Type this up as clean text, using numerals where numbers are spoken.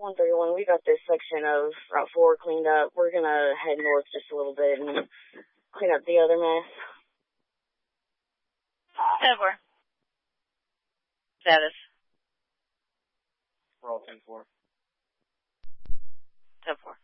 131. We got this section of Route 4 cleaned up. We're going to head north just a little bit and clean up the other mess. 10-4. Status. We're all 10-4. 10-4.